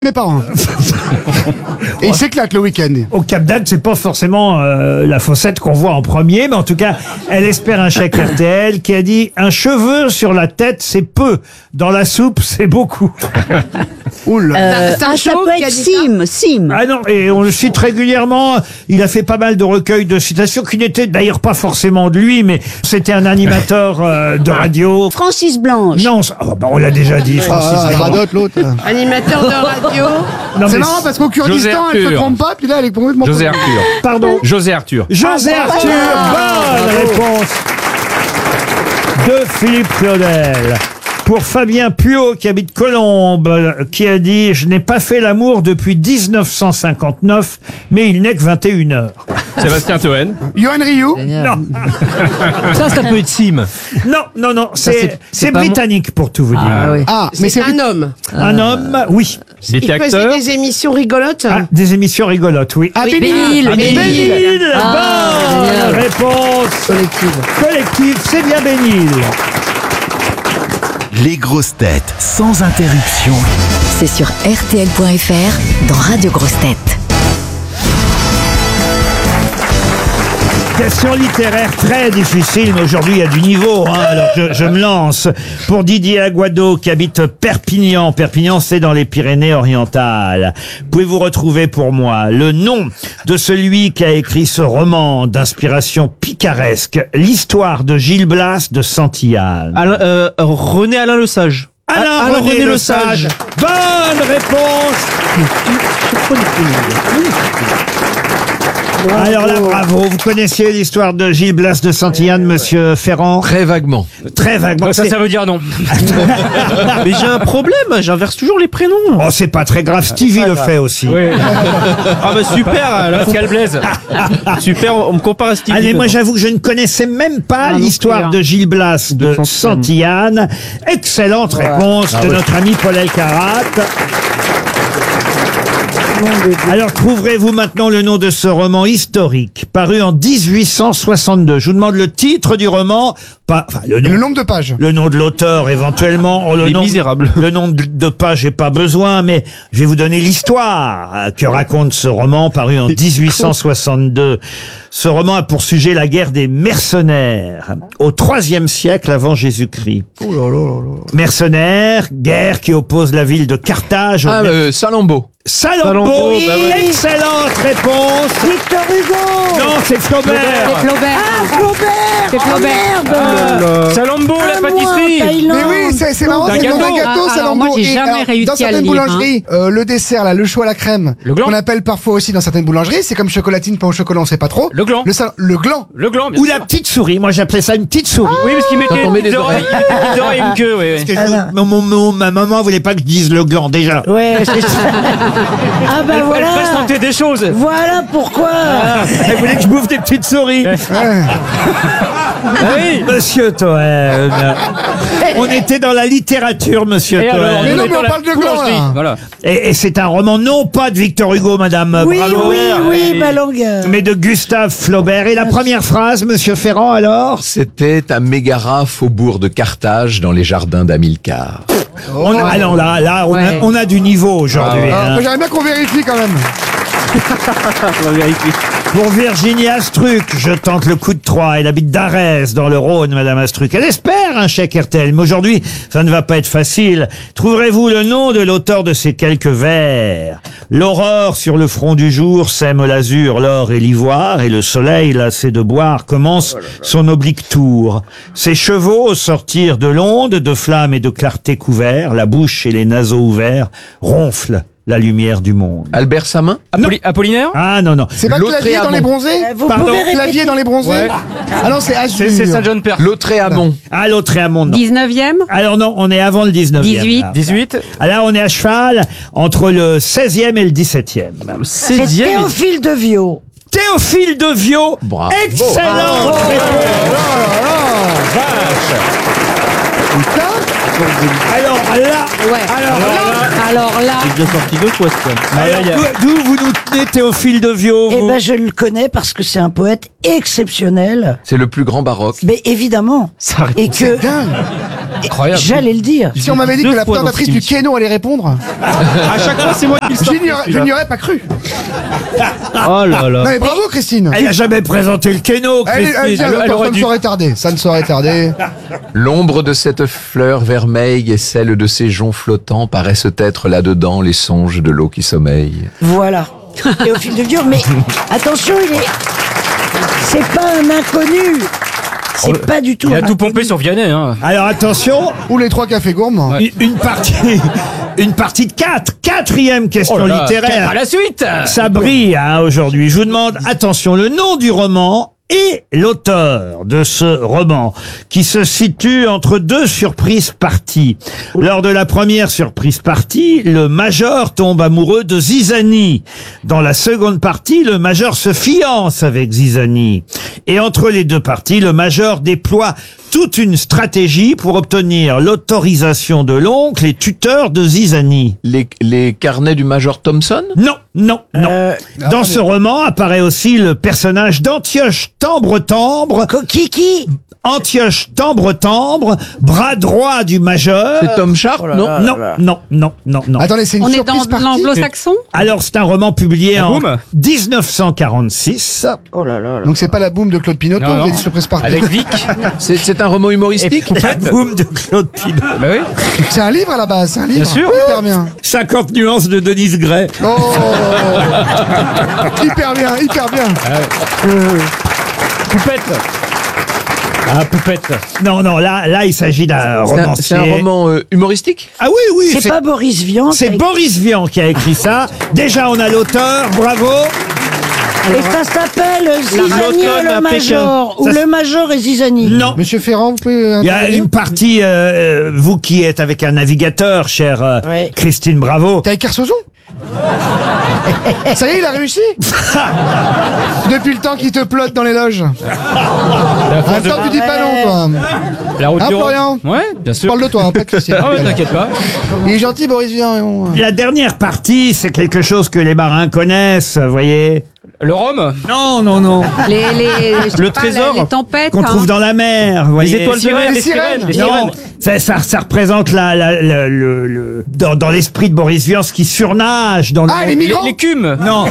mes parents. Et il s'éclate le week-end. Au Cap d'Agde, c'est pas forcément la fossette qu'on voit en premier, mais en tout cas, elle espère un chèque RTL qui a dit « Un cheveu sur la tête, c'est peu. Dans la soupe, c'est beaucoup. » Oula. Ça peut être Sim. Ah non, et on le cite régulièrement. Il a fait pas mal de recueils de citations qui n'étaient d'ailleurs pas forcément de lui, mais c'était un animateur de radio. Francis Blanche. Non, on l'a déjà dit, Francis. Ah, radote l'autre. Animateur de radio. Non, C'est mais marrant parce qu'au Kurdistan, elle se Arthur. trompe pas, puis là, elle est complètement. José Arthur. Pardon. José Arthur. José Arthur, bonne réponse de Philippe Claudel. Pour Fabien Puot, qui habite Colombes, qui a dit « Je n'ai pas fait l'amour depuis 1959, mais il n'est que 21h. Sébastien Toen. Johan Rioux. Non, Ça peut être Sim. non, c'est pas britannique pour tout vous dire. Ah, mais C'est un homme. Un homme, oui. Il était Il faisait acteur. des émissions rigolotes. Ah, des émissions rigolotes, oui. Ah, Oui, Bénil. Bénil, bonne génial. réponse Collective. collective, c'est bien Bénil. Les grosses têtes sans interruption. C'est sur RTL.fr dans Radio Grosses Têtes. Question littéraire très difficile, mais aujourd'hui il y a du niveau, hein, alors je me lance. Pour Didier Aguado qui habite Perpignan. Perpignan, c'est dans les Pyrénées-Orientales. Pouvez-vous retrouver pour moi le nom de celui qui a écrit ce roman d'inspiration picaresque, l'histoire de Gil Blas de Santillane? René Alain Le Sage. Alain René Le Sage. Bonne réponse. Alors là, bravo. Vous connaissiez l'histoire de Gil Blas de Santillane, monsieur Ferrand? Très vaguement. Très vaguement. Ça veut dire non. Mais j'ai un problème, j'inverse toujours les prénoms. Oh, c'est pas très grave. Stevie le fait aussi. Ah bah super, Pascal Blaise. Super, on me compare à Stevie. Allez, moi j'avoue que je ne connaissais même pas l'histoire de Gil Blas de Santillane. Excellente réponse de notre ami Paul Elkarat. Alors, trouverez-vous maintenant le nom de ce roman historique, paru en 1862? Je vous demande le titre du roman, pas, enfin, Le nombre de pages. le nom de l'auteur éventuellement. Oh, Les Misérables. Le nom de page, j'ai pas besoin, mais je vais vous donner l'histoire que raconte ce roman paru en 1862. Ce roman a pour sujet la guerre des mercenaires au IIIe siècle avant Jésus-Christ. Mercenaires, guerre qui oppose la ville de Carthage au Salammbô. Salammbô. bah ouais. Excellente réponse. Victor Hugo. Non, c'est Flaubert. C'est Flaubert. Salammbô, la pâtisserie. Mais oui, c'est marrant, c'est le nom d'un gâteau, alors, Salammbô. moi, j'ai Et jamais alors, réussi dans à certaines le lire, boulangeries, le dessert, là, le choix à la crème, Le gland. qu'on appelle parfois aussi dans certaines boulangeries, c'est comme chocolatine, pain au chocolat, on sait pas trop. Le gland. Le gland. Le gland, bien Ou sûr. la petite souris. Moi, j'appelais ça une petite souris. Oui, parce qu'il mettait Quand on met une des petite oreille, une queue, oui. Parce que ma maman voulait pas que je dise le gland déjà. Ouais, c'est ça. Ah bah Elle voilà. fait tenter des choses. Voilà pourquoi. Elle voulait que je bouffe des petites souris. Ah oui. Monsieur Toen. On était dans la littérature, monsieur Et alors, Toen. Mais non, on est mais dans on la parle de gland, boulangerie. là. Voilà. Et c'est un roman non pas de Victor Hugo, madame. Oui, Bravo. oui, ma langue. Mais de Gustave Flaubert. Et la première phrase, monsieur Ferrand, alors? C'était à Mégara, faubourg de Carthage, dans les jardins d'Hamilcar. Ah non, là, on a du niveau aujourd'hui. Ah, hein. moi, j'aimerais bien qu'on vérifie quand même. On va vérifier. Pour Virginie Astruc, je tente le coup de 3. Elle habite d'Arès, dans le Rhône, madame Astruc. Elle espère un chèque RTL, mais aujourd'hui, ça ne va pas être facile. Trouverez-vous le nom de l'auteur de ces quelques vers? L'aurore sur le front du jour sème l'azur, l'or et l'ivoire, et le soleil, lassé de boire, commence son oblique tour. Ses chevaux, au sortir de l'onde, de flammes et de clarté couverts, la bouche et les naseaux ouverts, ronflent la lumière du monde. Albert Samin? Apollinaire. Ah non, non. C'est pas L'autre clavier est dans à les bon. bronzés? Vous Pardon. pouvez répéter. Clavier dans les bronzés? Ah non, c'est Azur. C'est Saint-John Perse. Lautréamont. Ah, l'autre est à mon nom. 19e. Alors non, on est avant le 19e. 18. là. 18. Là, on est à cheval entre le 16e et le 17e. C'est 16e. Théophile de Viau. Théophile de Viau. Bravo. Excellent. Alors là, Alors là, Il est déjà sorti 2 fois, ce d'où vous nous tenez Théophile de Viau Eh vous ben je le connais parce que c'est un poète exceptionnel. C'est le plus grand baroque. Mais évidemment. Et que, Incroyable. j'allais le dire. Si on m'avait dit que la présentatrice du Keno allait répondre, À chaque fois, c'est moi qui le sors. je n'y aurais pas cru. Oh là là. Non mais bravo Christine. Elle n'a jamais présenté le Keno, Christine. Ça ne saurait tarder. Ça ne saurait tarder. L'ombre de cette fleur vermeille et celle de ces joncs flottants paraissent être là-dedans les songes de l'eau qui sommeille. Voilà. Et au fil de dur, mais attention, c'est pas un inconnu. C'est pas du tout Il un a tout inconnu. pompé sur Vianney, hein. Alors attention, Ou les 3 cafés gourmands. une partie de 4. Quatrième question Oh là là, littéraire. à la suite. Ça brille aujourd'hui. Je vous demande, attention, le nom du roman et l'auteur de ce roman, qui se situe entre 2 surprises parties. Lors de la première surprise partie, le major tombe amoureux de Zizanie. Dans la seconde partie, le major se fiance avec Zizanie. Et entre les 2 parties, le major déploie toute une stratégie pour obtenir l'autorisation de l'oncle et tuteur de Zizanie. Les carnets du Major Thompson? Non. Dans ce roman apparaît aussi le personnage d'Antioche Tambre-Tambre. Kiki. Antioche Tambre-Tambre, bras droit du majeur. C'est Tom Sharp, non? Non. Attendez, c'est une On est surprise dans partie. l'anglo-saxon? Alors, c'est un roman publié en boum 1946. Oh là là. Donc c'est pas la boum de Claude Pinoteau, Non, non. vous êtes surprise partie. Avec Vic. C'est un roman humoristique? La boum de Claude Pinault. Bah oui. C'est un livre à la base, c'est un livre. Bien sûr. Hyper bien. 50 nuances de Denise Gray. Oh hyper bien, hyper bien. Poupette. Ah, Poupette. Non, là, il s'agit d'un romancier. C'est un roman humoristique? Ah oui, C'est pas Boris Vian. c'est Boris Vian qui a écrit ça. Déjà, on a l'auteur, bravo. Et ça s'appelle Zizanie l'automne et le à Major. Ou Ça, le Major et Zizanie. Non. Monsieur Ferrand, vous pouvez... Il y a une partie, vous qui êtes avec un navigateur, chère Ouais. Christine Bravo. T'es avec Kersozon Ça y est, il a réussi. Depuis le temps qu'il te plotte dans les loges. En même temps, tu dis pas non, toi. La route Hein, du Rhum. Florian Ouais, bien Je sûr. parle de toi, hein, pas de Christian. Ah ouais, t'inquiète pas. Il est gentil, Boris Vian. La dernière partie, c'est quelque chose que les marins connaissent, vous voyez. Le Rhum. Non. Je sais Le pas, trésor les tempêtes. Qu'on trouve dans la mer, vous voyez. Les étoiles de mer, Les les sirènes. Les Non, sirènes. ça représente dans l'esprit de Boris Vian ce qui surnage dans le Ah, les monde. migrants L'écume. Non.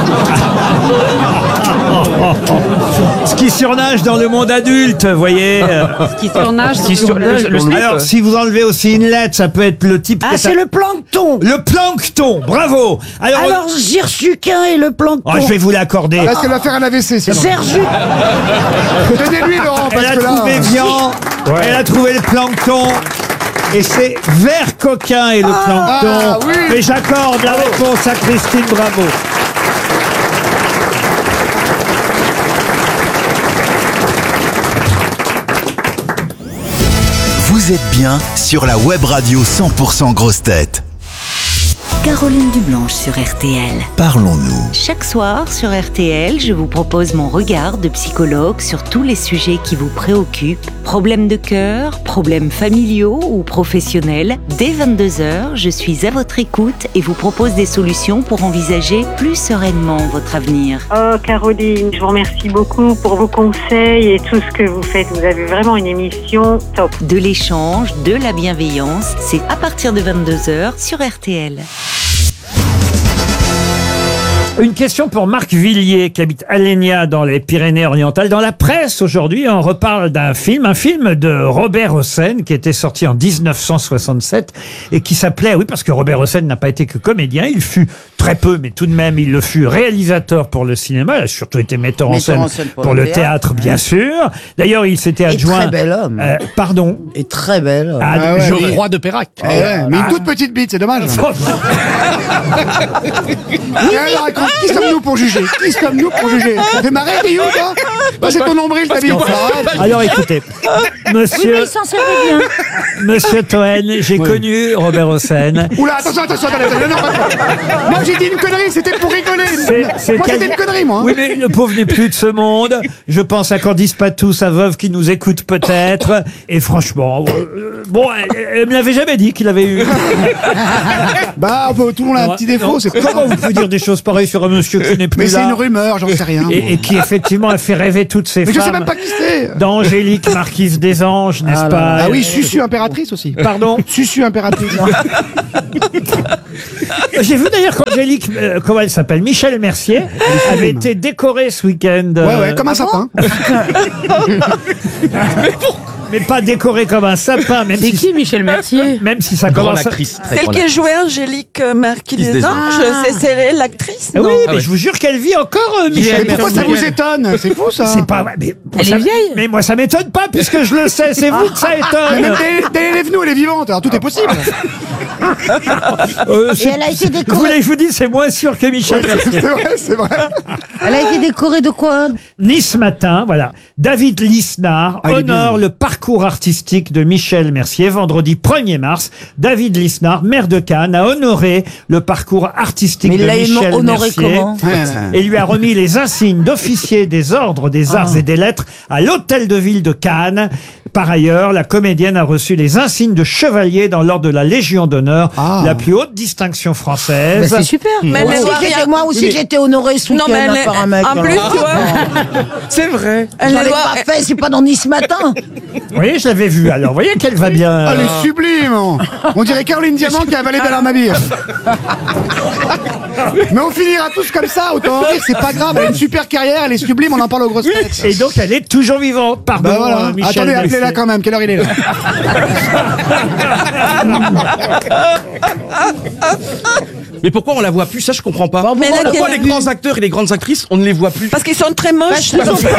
Ce qui surnage dans le monde adulte, vous voyez. Qui surnage. Qui sur le slip. Alors, si vous enlevez aussi une lettre, ça peut être le type... Ah, c'est le plancton. Le plancton, bravo. Alors, Zirsuquin et le plancton. Oh, je vais vous l'accorder. Là, qu'elle va faire un AVC, sinon. Zerzu. Donnez-lui, Laurent, Elle parce a que là... trouvé Vian, elle a trouvé le plancton. Et c'est vert coquin et le plancton. Ah, oui. Mais j'accorde la réponse à Christine Bravo. Vous êtes bien sur la web radio 100% Grosses Têtes. Caroline Dublanche sur RTL. Parlons-nous. Chaque soir sur RTL, je vous propose mon regard de psychologue sur tous les sujets qui vous préoccupent. Problèmes de cœur, problèmes familiaux ou professionnels. Dès 22h, je suis à votre écoute et vous propose des solutions pour envisager plus sereinement votre avenir. Oh Caroline, je vous remercie beaucoup pour vos conseils et tout ce que vous faites. Vous avez vraiment une émission top. De l'échange, de la bienveillance, c'est à partir de 22h sur RTL. Une question pour Marc Villiers, qui habite Alenia dans les Pyrénées-Orientales. Dans la presse, aujourd'hui, on reparle d'un film, un film de Robert Hossein, qui était sorti en 1967, et qui s'appelait, oui, parce que Robert Hossein n'a pas été que comédien, il fut très peu, mais tout de même, il le fut réalisateur pour le cinéma, il a surtout été metteur en scène pour le théâtre, bien sûr. D'ailleurs, il s'était adjoint... très bel homme. Pardon. Et très belle. Ah, ouais, je- oui. Roi de Pérac. Eh ouais, mais une toute petite bite, c'est dommage. Et alors, raconte, qui sommes-nous pour juger? Qui sommes-nous pour juger? Ça fait marrer, Guillaume, toi? Bah, c'est ton nombril, ta bite. Alors écoutez, monsieur, s'en servait bien. monsieur Toen, j'ai connu Robert Hossein. Oula, attention, attendez, non, moi j'ai dit une connerie, c'était pour rigoler. Moi quasi- c'était une connerie, moi. Oui, mais le pauvre n'est plus de ce monde. Je pense à Candice Patou, sa veuve qui nous écoute peut-être. Et franchement, bon, elle me l'avait jamais dit qu'il avait eu. Bah, tout le monde un petit défaut, non, c'est pas comment vous pouvez dire des choses pareilles sur un monsieur qui n'est plus Mais là c'est une rumeur, j'en sais rien. et qui effectivement a fait rêver toutes ces Mais je femmes. sais même pas qui c'est. D'Angélique, marquise des Anges, n'est-ce pas? Ah oui, Susu impératrice aussi. Pardon? Susu impératrice. J'ai vu d'ailleurs qu'Angélique, comment elle s'appelle, Michel Mercier, avait été décorée ce week-end. Ouais, comme un sapin. Mais pas décorée comme un sapin, même C'est si, qui Michel Mercier? même si ça Grande commence. actrice. très Celle grande qui a joué Angélique Marquis Marquise des des Anges, c'est elle l'actrice, Ah oui, non mais ouais. je vous jure qu'elle vit encore, Michel Mais pourquoi ça Mercier. vous étonne? C'est fou ça. C'est pas vrai. Mais moi, Elle est vieille. Mais moi, ça m'étonne pas, puisque je le sais. C'est vous que ça Mais étonne. même elle est venue, elle est vivante, alors tout est possible. Et elle a été Vous décorée. voulez que je vous dise, c'est moins sûr que Michel Mercier. C'est vrai. Elle a été décorée de quoi? Nice Matin, voilà. David Lisnard Ah, il est honore bien. le parcours artistique de Michel Mercier. Vendredi 1er mars, David Lisnard, maire de Cannes, a honoré le parcours artistique Mais de il l'a Michel honoré Mercier. comment? Et lui a remis les insignes d'officier des ordres des arts et des lettres à l'hôtel de ville de Cannes. Par ailleurs, la comédienne a reçu les insignes de chevalier dans l'ordre de la Légion d'honneur, Ah. la plus haute distinction française. Bah, c'est super. Mais elle doit rien- Moi aussi, j'ai été honorée ce Non, mais week-end elle par un mec. en plus, tu vois, C'est vrai. elle Je ne l'ai doit... pas fait, c'est pas dans Nice Matin. Vous voyez, je l'avais vu. Alors, vous voyez qu'elle va bien. Ah, elle est sublime. On dirait Caroline Diamant qui a avalé Bernard Mabille. Mais on finira tous comme ça, autant en rire, c'est pas grave. Elle a une super carrière, elle est sublime, on en parle aux grosses têtes. Et donc, elle est toujours vivante. Pardon, Bah voilà. Michel Attendez, appelez-la Mercier. quand même. Quelle heure il est là? Mais pourquoi on la voit plus? Ça, je comprends pas. Mais là, Pourquoi qu'elle- les grands acteurs et les grandes actrices, on ne les voit plus? Parce qu'ils sont très moches.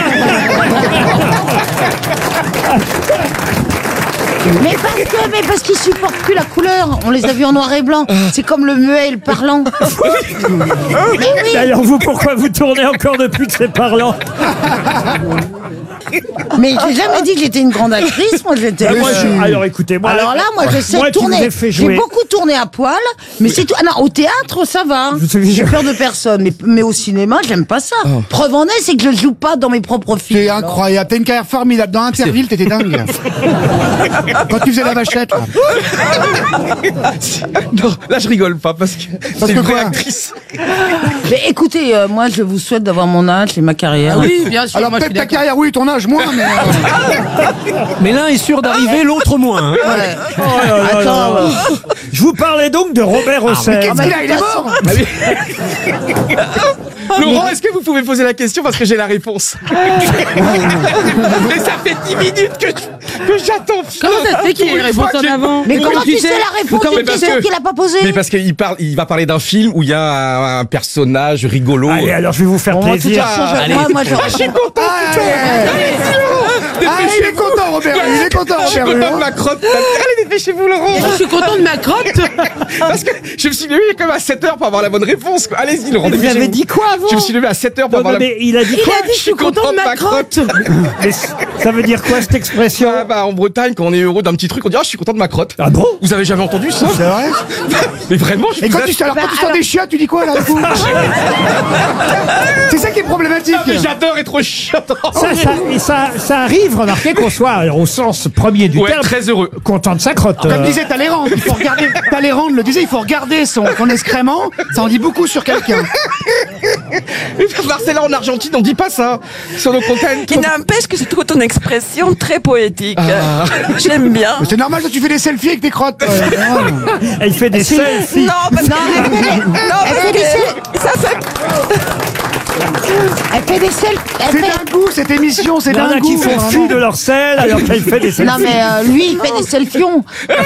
Mais parce qu'ils supportent plus la couleur. On les a vus en noir et blanc. C'est comme le muet et le parlant. Mais oui. Alors vous, pourquoi vous tournez encore depuis que c'est parlant? Mais j'ai jamais dit que j'étais une grande actrice. Moi, j'étais. Alors écoutez, moi. Alors là, moi, je sais moi qui vous tourner. ai fait J'ai jouer. beaucoup tourné à poil, mais c'est tout. Ah non, au théâtre, ça va. Vous savez, J'ai peur de personne. Mais au cinéma, j'aime pas ça. Preuve en est, c'est que je joue pas dans mes propres films. C'est incroyable. T'as une carrière formidable. Dans Interville, t'étais dingue. Quand tu faisais la vachette, là. Non, là, je rigole pas parce que c'est que une vraie quoi actrice. Mais écoutez, moi, je vous souhaite d'avoir mon âge et ma carrière. Oui, bien sûr. Alors moi, je peut-être suis ta d'accord. carrière, oui, ton âge, moins, mais... Mais l'un est sûr d'arriver, l'autre moins. hein. Oh là là là là. Je vous parlais donc de Robert Hossein. Qu'est-ce qu'il a? Il est mort. Laurent, est-ce que vous pouvez poser la question parce que j'ai la réponse? Mais ça fait 10 minutes que j'attends. Comment ça se fait qu'il y ait une réponse en avant? Mais comment tu sais la réponse comment- d'une parce question que- qu'il a pas posée? Mais parce il va parler d'un film où il y a un personnage rigolo. Allez, alors je vais vous faire Bon, de toute plaisir. façon, Allez. moi, je Je suis content. Ah, il est content, Robert. Il est content, Je suis Robert. content de ma crotte. Allez, dépêchez-vous, Laurent. Je suis content de ma crotte. Parce que je me suis levé comme à 7h pour avoir la bonne réponse. quoi. Allez-y, Laurent, Vous dépêchez-vous. avez dit quoi avant? Je me suis levé à 7h pour Non, avoir non, la... mais il a dit quoi? Il a dit je suis content de ma crotte. Mais ça veut dire quoi cette expression? Ah bah, en Bretagne, quand on est heureux d'un petit truc, on dit « Ah, je suis content de ma crotte ». Ah bon? Vous avez jamais entendu ça? C'est vrai? Mais vraiment, je Et vous quand tu, alors, quand tu sors des chiottes, tu dis quoi, là, du coup? C'est ça qui est problématique. Ah, mais j'adore être chiant. Ça arrive, remarquez qu'on soit alors, au sens premier du Ouais, terme, très heureux. content de sa crotte. Comme disait Talleyrand, il faut regarder. Talleyrand le disait, il faut regarder son excrément. Ça en dit beaucoup sur quelqu'un. Marcella, en Argentine, on dit pas ça. Sur nos campagnes. Qui n'empêche que c'est toute une expression très poétique. J'aime bien. Mais c'est normal que tu fais des selfies avec tes crottes. Elle fait des selfies. Non, parce que... Elle fait des ça fait... Elle fait des selfies. C'est d'un goût, cette émission, c'est Il y en d'un a qui goût. font vraiment. fi de leur sel alors qu'elle fait des selfies. Non mais lui il fait des selfions.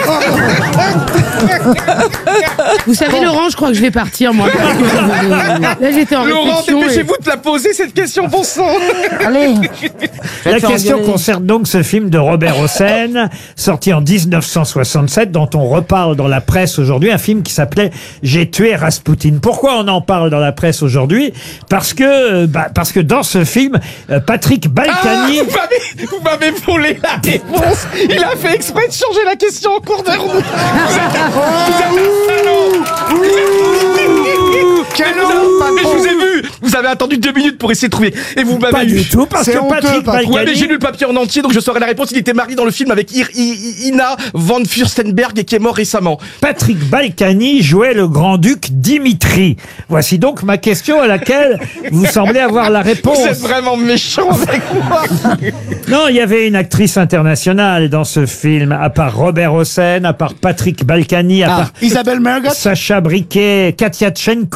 Vous savez, Laurent, je crois que je vais partir, moi. Parce que, là, j'étais en Laurent, réflexion. dépêchez-vous de la poser, cette question, bon sang. Allez. La question concerne donc ce film de Robert Hossein, sorti en 1967, dont on reparle dans la presse aujourd'hui, un film qui s'appelait « J'ai tué Rasputin ». Pourquoi on en parle dans la presse aujourd'hui? Parce que dans ce film, Patrick Balkany... Ah, vous m'avez volé la réponse. Il a fait exprès de changer la question en cours de route. Vous êtes un salaud. Quel Mais je vous ai vu. Vous avez attendu 2 minutes pour essayer de trouver. Et vous m'avez Pas eu. du tout, parce C'est que honteux, Patrick Patrick. Ouais, mais j'ai Balkany... lu le papier en entier, donc je saurais la réponse. Il était marié dans le film avec Ina von Fürstenberg et qui est mort récemment. Patrick Balkany jouait le grand-duc Dimitri. Voici donc ma question à laquelle vous semblez avoir la réponse. Vous êtes vraiment méchant avec moi. Non, il y avait une actrice internationale dans ce film, à part Robert Hossein, à part Patrick Balkany, à part Isabelle Margot. Sacha Briquet, Katia Tchenko.